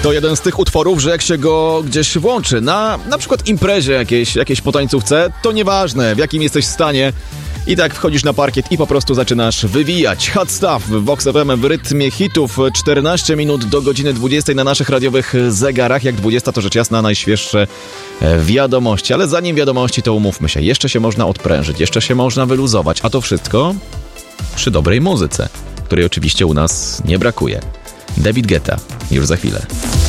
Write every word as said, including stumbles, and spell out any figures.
To jeden z tych utworów, że jak się go gdzieś włączy, na na przykład imprezie jakiejś, jakiejś po tańcówce, to nieważne w jakim jesteś stanie, i tak wchodzisz na parkiet i po prostu zaczynasz wywijać. Hot Stuff w Vox F M w rytmie hitów. czternaście minut do godziny dwudziestej na naszych radiowych zegarach. Jak dwudziesta to rzecz jasna najświeższe wiadomości. Ale zanim wiadomości, to umówmy się, jeszcze się można odprężyć, jeszcze się można wyluzować. A to wszystko przy dobrej muzyce, której oczywiście u nas nie brakuje. David Guetta już za chwilę.